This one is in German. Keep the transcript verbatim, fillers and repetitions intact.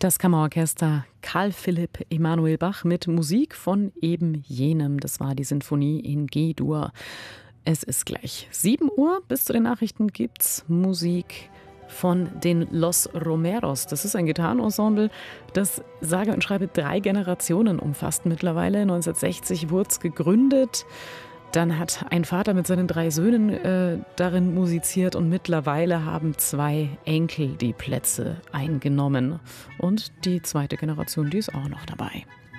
Das Kammerorchester Carl Philipp Emanuel Bach mit Musik von eben jenem. Das war die Sinfonie in G-Dur. Es ist gleich sieben Uhr. Bis zu den Nachrichten gibt's Musik von den Los Romeros. Das ist ein Gitarrenensemble, das sage und schreibe drei Generationen umfasst mittlerweile. neunzehnhundertsechzig wurde es gegründet. Dann hat ein Vater mit seinen drei Söhnen äh, darin musiziert und mittlerweile haben zwei Enkel die Plätze eingenommen. Und die zweite Generation, die ist auch noch dabei.